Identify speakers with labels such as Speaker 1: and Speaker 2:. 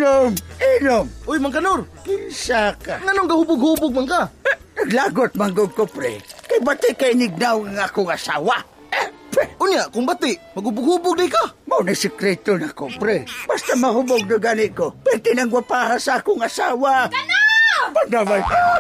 Speaker 1: Inom! Inom!
Speaker 2: Uy, Mangkanor,
Speaker 1: Kinsa ka?
Speaker 2: nganong gahubog-hubog man ka?
Speaker 1: Naglagot manggod ko, pre. Kay bati kay nignaw nga akong asawa.
Speaker 2: Unya, kung bati, magubog-hubog day ka.
Speaker 1: Mao na sikreto na ko, pre. Basta mahubog na gani ko. Pwede nang wapaha sa akong asawa.
Speaker 3: Kana!
Speaker 1: Pandamay.